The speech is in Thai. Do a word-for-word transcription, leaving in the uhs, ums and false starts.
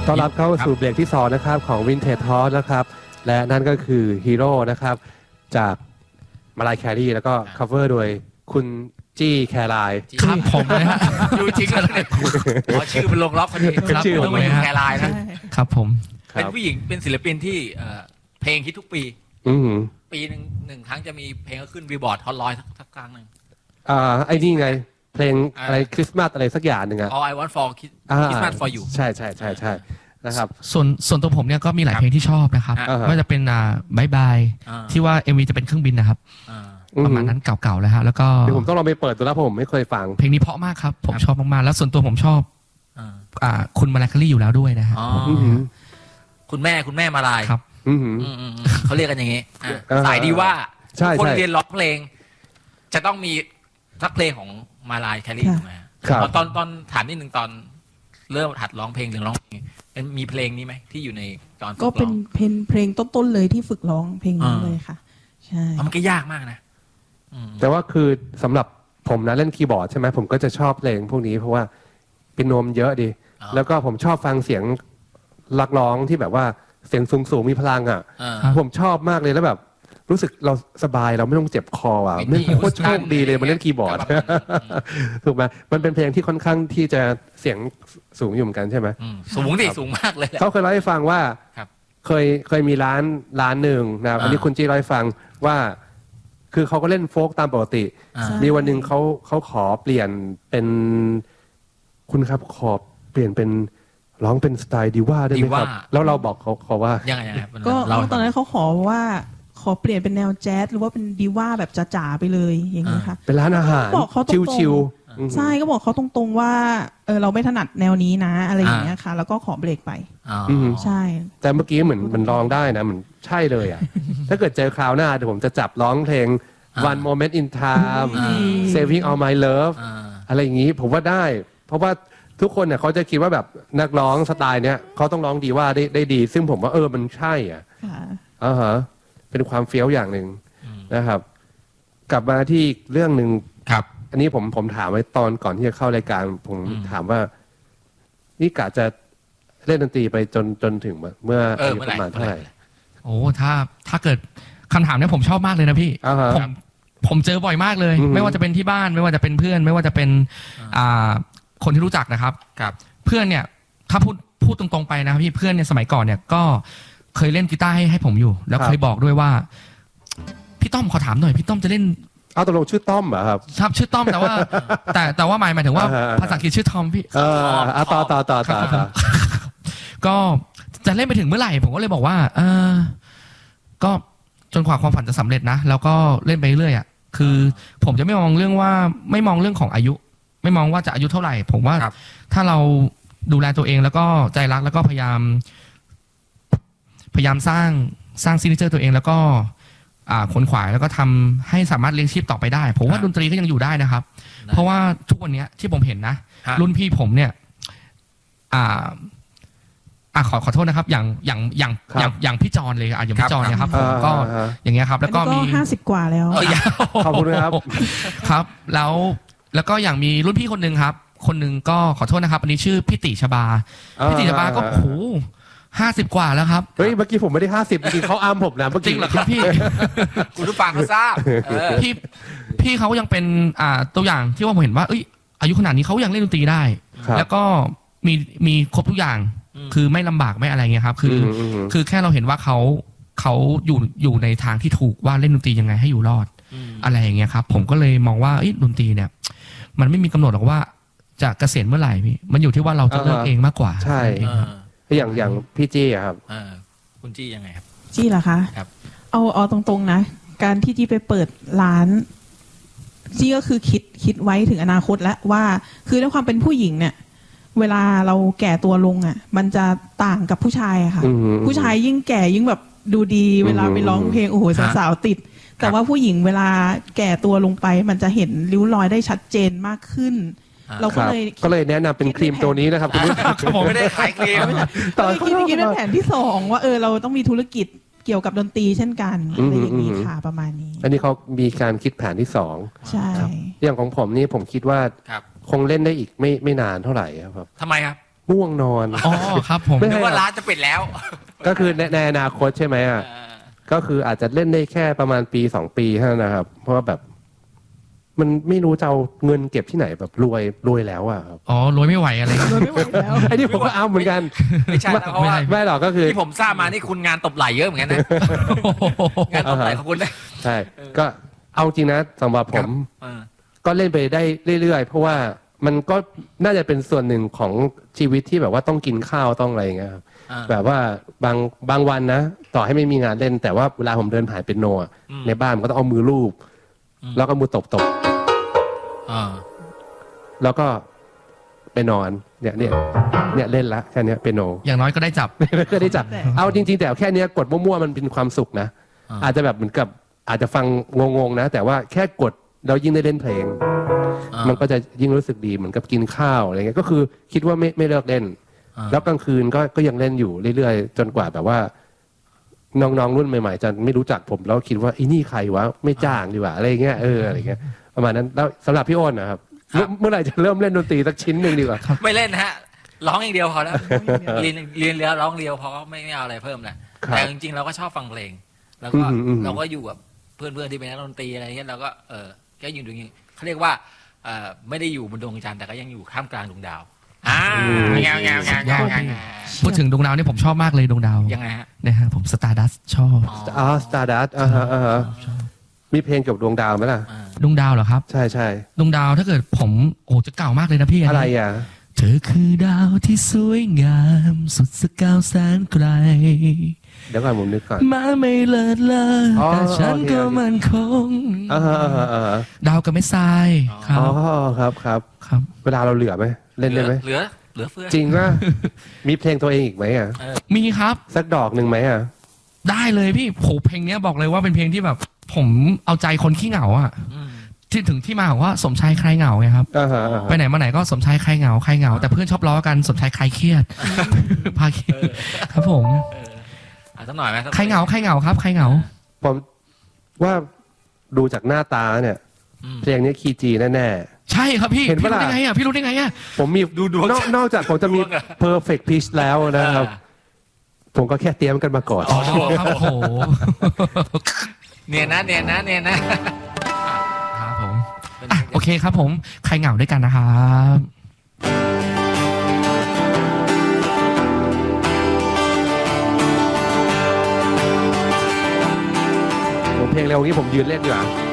ต้อนรับเข้าสู่เบรกที่สองนะครับของ Vintage Talk นะครับและนั่นก็คือฮีโร่นะครับจากมาลายแครีแล้วก็ cover โดยคุณจี้แคร์ไลน์ครับผมเลยฮะดูจริงเลยขอชื่อเป็นลงล็อกพอดีครับผมเป็นแคร์ไลน์นะครับผมเป็นผู้หญิงเป็นศิลปินที่เพลงฮิตทุกปีปีหนึ่งหนึ่งครั้งจะมีเพลงก็ขึ้นบิลบอร์ดฮอตร้อยสักครั้งหนึ่งอ่าไอ้นี่ไงเพลงอะไรคริสต์มาสอะไรสักอย่างหนึ่งอะ All I Want for Christmas for You ใช่ใช่ใช่ใช่นะครับส่วนส่วนตัวผมเนี่ยก็มีหลายเพลงที่ชอบนะครับไม่ว่าจะเป็นอ่าบายบายที่ว่า เอ็ม วี จะเป็นเครื่องบินนะครับประมาณนั้นเก่าๆเลยฮะแล้วก็เดี๋ยวผมต้องลองไปเปิดดูแล้วผมไม่เคยฟังเพลงนี้เพราะมากครับผมชอบมากๆแล้วส่วนตัวผมชอบอ่าคุณมาลายแครีอยู่แล้วด้วยนะฮะคุณแม่คุณแม่มาลายครับเขาเรียกกันอย่างงี้สายดีว่าคนเรียนร้องเพลงจะต้องมีสักเพลงของมาลายแครีถูกไหมตอนตอนถามนิดนึงตอนเริ่มหัดร้องเพลงหรือร้องเพลงมีเพลงนี้ไหมที่อยู่ในตอนฝึกร้องก็เป็นเพลงเพลงต้นๆเลยที่ฝึกร้องเพลงนี้เลยค่ะใช่มันก็ยากมากนะแต่ว่าคือสำหรับผมนะเล่นคีย์บอร์ดใช่ไหมผมก็จะชอบเพลงพวกนี้เพราะว่าเป็นโนมเยอะดีแล้วก็ผมชอบฟังเสียงนักร้องที่แบบว่าเสียงสูงๆมีพลังอ่ะผมชอบมากเลยแล้วแบบรู้สึกเราสบายเราไม่ต้องเจ็บคออ่ะไม่โคตรโชคดีเลยมาเล่นคีย์บอร์ดถูกไหมมันเป็นเพลงที่ค่อนข้างที่จะเสียงสูงอยู่เหมือนกันใช่ไหมสูงดิสูงมากเลยเขาเคยเล่าให้ฟังว่าเคยเคยมีร้านร้านหนึ่งนะครับอันนี้คุณจี้เล่าให้ฟังว่าคือเขาก็เล่นโฟกตามปกติมีวันหนึ่งเขาเขาขอเปลี่ยนเป็นคุณครับขอเปลี่ยนเป็นร้องเป็นสไตล์ดีว่าได้ไหมครับแล้วเราบอกเขาเขาว่ายังไงก็ตอนนั้นเขาขอว่าขอเปลี่ยนเป็นแนวแจ๊สหรือว่าเป็นดีว่าแบบจ๋าๆไปเลยอย่างนี้ค่ะเป็นร้านอาหารบอกเขาตรงๆใช่ก็บอกเขาตรงๆว่าเออเราไม่ถนัดแนวนี้นะอะไรอย่างเงี้ยค่ะแล้วก็ขอเบรกไปใช่แต่เมื่อกี้เหมือนมันร้องได้นะมันใช่เลยอ่ะถ้าเกิดเจอคราวหน้าเดี๋ยวผมจะจับร้องเพลง One Moment in Time Saving All My Love อะไรอย่างนี้ผมว่าได้เพราะว่าทุกคนเนี่ยเขาจะคิดว่าแบบนักร้องสไตล์เนี้ยเขาต้องร้องดีว่าได้ได้ดีซึ่งผมว่าเออมันใช่อ่ะอ่าฮะเป็นความเฟี้ยวอย่างหนึ่งนะครับ กลับมาที่เรื่องหนึ่งครับอันนี้ผมผมถามไว้ตอนก่อนที่จะเข้ารายการผมถามว่านี่กะจะเล่นดนตรีไปจนจนถึงเมื่ออายุประมาณเท่าไหร่โอ้ถ้าถ้าเกิดคำถามนี้ผมชอบมากเลยนะพี่ผมผมเจอบ่อยมากเลยไม่ว่าจะเป็นที่บ้านไม่ว่าจะเป็นเพื่อนไม่ว่าจะเป็นอ่าคนที่รู้จักนะครับครับเพื่อนเนี่ยถ้าพูดพูดตรงๆไปนะครับพี่เพื่อนเนี่ยสมัยก่อนเนี่ยก็เคยเล่นกีตาร์ให้ให้ผมอยู่แล้วเคยบอกด้วยว่าพี่ต้อมขอถามหน่อยพี่ต้อมจะเล่นเอาตกลงชื่อต้อมเหรอครับครับชื่อต้อมแต่ว่าแต่แต่ว่าหมายหมายถึงว่าภาษาอังกฤษชื่อทอมพี่เออต่อต่อต่อต่อก็จะเล่นไปถึงเมื่อไหร่ผมก็เลยบอกว่าเออก็จนกว่าความฝันจะสำเร็จนะแล้วก็เล่นไปเรื่อยอ่ะคือผมจะไม่มองเรื่องว่าไม่มองเรื่องของอายุไม่มองว่าจะอายุเท่าไหร่ผมว่าถ้าเราดูแลตัวเองแล้วก็ใจรักแล้วก็พยายามพยายามสร้างสร้างซิกเนเจอร์ตัวเองแล้วก็ขนขวายแล้วก็ทำให้สามารถเลี้ยงชีพต่อไปได้ผมว่าดนตรีก็ยังอยู่ได้นะครับเพราะว่าทุกวันนี้ที่ผมเห็นนะรุ่นพี่ผมเนี่ยอ่าอ่าขอขอโทษนะครับอย่างอย่างอย่างอย่างอย่างพี่จอนเลยอ่ะอย่างพี่จอนเนี่ยครับผมก็อย่างเงี้ยครับแล้วก็มีห้าสิบกว่าแล้วขอบคุณครับครับแล้วแล้วก็อย่างมีรุ่นพี่คนหนึ่งครับคนหนึ่งก็ขอโทษนะครับอันนี้ชื่อพี่ติชบาพี่ติชบาก็โอ้โหห้าสิบกว่าแล้วครับเฮ้ยเมื่อกี้ผมไม่ได้ห้าสิบเมื่อกี้เขาอ้ามผมนะเมื่อกี้จริงเหรอครับพี่คุณผู้ฟังเขาทราบพี่พี่เขายังเป็นอ่าตัวอย่างที่ว่าผมเห็นว่าเอ้ยอายุขนาดนี้เขายังเล่นดนตรีได้แล้วก็มีมีครบทุกอย่างคือไม่ลำบากไม่อะไรเงี้ยครับคือคือแค่เราเห็นว่าเขาเขาอยู่อยู่ในทางที่ถูกว่าเล่นดนตรียังไงให้อยู่รอดอะไรอย่างเงี้ยครับผมก็เลยมองว่าดนตรีเนี่ยมันไม่มีกำหนดหรอกว่าจะเกษียณเมื่อไหร่พี่มันอยู่ที่ว่าเราจะเลือกเองมากกว่าใช่อย่างอย่างพี่จี้ครับคุณจี้ยังไงครับจี้เหรอคะครับเอาเอาตรงๆนะการที่จี้ไปเปิดร้านจี้ก็คือคิดคิดไว้ถึงอนาคตแล้วว่าคือด้วยความเป็นผู้หญิงเนี่ยเวลาเราแก่ตัวลงอ่ะมันจะต่างกับผู้ชายอะค่ะผู้ชายยิ่งแก่ยิ่งแบบดูดีเวลาไปร้องเพลงโอ้โหสาวๆติดแต่ว่าผู้หญิงเวลาแก่ตัวลงไปมันจะเห็นริ้วรอยได้ชัดเจนมากขึ้นเราก็เลยก็เลยแนะนำเป็นครีมตัวนี้นะครับคุณผู้ชมผมไม่ได้ขายครีมตอนคิดคิดเป็นแผนที่สองว่าเออเราต้องมีธุรกิจเกี่ยวกับดนตรีเช่นกันอะไรอย่างนี้ค่ะประมาณนี้อันนี้เขามีการคิดแผนที่สองใช่อย่างของผมนี่ผมคิดว่าคงเล่นได้อีกไม่ไม่นานเท่าไหร่ครับทำไมครับง่วงนอนอ๋อครับผมไม่นึกว่าร้านจะปิดแล้วก็คือในในอนาคตใช่ไหมอ่ะเออก็คืออาจจะเล่นได้แค่ประมาณปีสองปีเท่านั้นนะครับ เพราะว่าแบบ มันไม่รู้จะเอาเงินเก็บที่ไหนแบบรวยรวยแล้วอ่ะครับอ๋อรวยไม่ไหวอะไรโดยไม่ไหวแล้วไอ้นี่ผมก็เอาเหมือนกันไม่ใช่นะเพราะว่าไม่หรอกก็คือที่ผมทราบมานี่คุณงานตบไหลเยอะเหมือนกันนะงานตบไหลของคุณนะใช่ก็เอาจริงนะสำหรับผมเออก็เล่นไปได้เรื่อยๆ เพราะว่ามันก็น่าจะเป็นส่วนหนึ่งของชีวิตที่แบบว่าต้องกินข้าวต้องอะไรอย่างเงี้ยครับอ่าแบบว่าบางบางวันนะ ต่อให้ไม่มีงานเล่น แต่ว่าเวลาผมเดินผ่านเป็นโนอะอืมในบ้านมันก็ต้องเอามือลูบอืมแล้วก็มือตบตบอ่าแล้วก็ไปนอนเนี่ยเนี่ยเนี่ยเล่นละแค่เนี้ยเป็นโนอย่างน้อยก็ได้จับก็ได้จับแต่เอาจริงๆ แต่แค่เนี้ยกดมั่วๆมันเป็นความสุขนะอ่าอาจจะแบบเหมือนกับอาจจะฟังงงๆนะ แต่ว่าแค่กดเรายิ่งได้เล่นเพลงอ่ามันก็จะยิ่งรู้สึกดีเหมือนกับกินข้าวอะไรเงี้ยก็คือคิดว่าไม่ไม่เลิกเล่นอ่าแล้วกลางคืนก็ก็ยังเล่นอยู่เรื่อยๆ จนกว่าแบบว่า น้องๆรุ่นใหม่ๆจะไม่รู้จักผมแล้วคิดว่าไอ้นี่ใครวะไม่จ้างดีกว่าอะไรเงี้ยเอออะไรเงี้ยประมาณนั้นแล้วสำหรับพี่อ้นนะครับเมื่อเมื่อไหร่จะเริ่มเล่นดนตรีสักชิ้นหนึ่งดีกว่าไม่เล่นนะฮะร้องอย่างเดียวพอแล้วเรียนเรียนแล้วร้องเดียวพอไม่ไม่เอาอะไรเพิ่มแหละครับแต่จริงๆเราก็ชอบฟังเพลง แล้วก็อืมอืมเราก็อยู่กับเพื่อนๆที่เป็นนักดนตรีอะไรเงี้ยเราก็เออก็อยู่ตรงนี้เขาเรียกว่าเออไม่ได้อยู่บนดวงจันทร์แต่ก็ยังอยู่ท่ามกลางดวงดาวอ่าแงวแงวแงวแงวแงวแงวพูดถึงดวงดาวนี่ผมชอบมากเลยดวงดาวยังไงฮะนะฮะผมสตาร์ดัสชอบอ๋อสตาร์ดัสอ่าฮะอ่าฮะมีเพลงเกี่ยวกับดวงดาวไหมล่ะอ่าดวงดาวเหรอครับใช่ใช่ดวงดาวถ้าเกิดผมโอ้จะเก่ามากเลยนะพี่นนี้อะไรอ่ะเธอคือดาวที่สวยงามสุดสกาวแสนไกลเดี๋ยวก่อนผมนึกก่อนมาไม่เลิศเลออ๋อแต่ฉันโอเคก็โอเคมันคงอ่าฮะอ่าฮะอ่าฮะดาวกับไม่ทรายครัอ๋อบ ครับครับครับเวลาเราเหลือไหมเล่นได้ไหมเหลือเหลือเฟือจริงว่า มีเพลงตัวเองอีกไหมอ่ะมีครับสักดอกหนึ่งไหมอ่ะได้เลยพี่โหเพลงเนี้ยบอกเลยว่าเป็นเพลงที่แบบ ผมเอาใจคนขี้เหงาอะอืมที่ถึงที่มาของว่าสมชายใครเหงาไงครับอ่าฮะอ่าไปฮะไหนมาไหนก็สมชายใครเหงาใครเหงา แต่เพื่อนชอบล้อกันสมชายใครเครียด พาเครียดครับผมเอออ่ะสักหน่อยไหมสักใครเหงาใครเหงาครับใครเหงาผมว่าดูจากหน้าตาเนี่ยอืมเพลงนี้คีย์จีแน่ใช่ครับพี่เห็นพี่ปะรู้ล่ะได้ไงอ่ะพี่รู้ได้ไงอ่ะๆ ผมมีดูดวงนอกนอกจากผมจะมีดวงอะ perfect pitch แล้วนะครับ ผมก็แค่เตรียมกันมาก่อนอ๋อครับโอ้โหเนียนนะเนียนนะเนียนนะครับผมเป็นอ่ะโอเคครับผมใครเหงาด้วยกันนะครับผมเพลงเร็วนี้ผมยืนเล่นดีกว่า